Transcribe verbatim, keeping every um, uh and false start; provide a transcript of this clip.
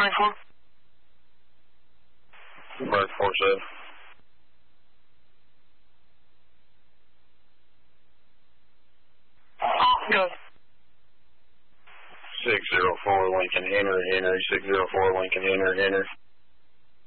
twenty-four. Mark four seven. Go. six zero four Lincoln, enter, enter, six zero four Lincoln, enter, enter.